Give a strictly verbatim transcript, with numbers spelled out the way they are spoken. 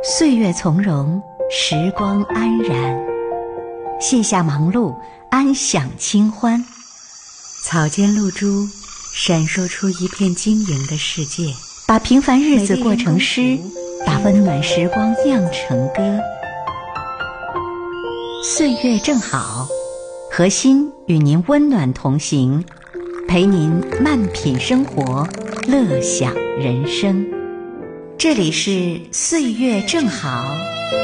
岁月从容，时光安然。卸下忙碌，安享清欢。 草间露珠，闪烁出一片晶莹的世界。 把平凡日子过成诗，把温暖时光酿成歌。岁月正好，何心与您温暖同行，陪您慢品生活，乐享人生。这里是岁月正好。